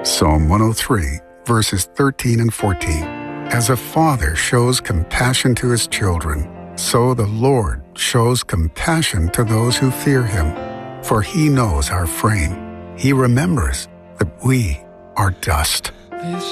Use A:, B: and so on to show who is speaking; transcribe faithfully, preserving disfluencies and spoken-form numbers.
A: Psalm one oh three, verses thirteen and fourteen. As a father shows compassion to his children, so the Lord shows compassion to those who fear him. For he knows our frame. He remembers that we are dust.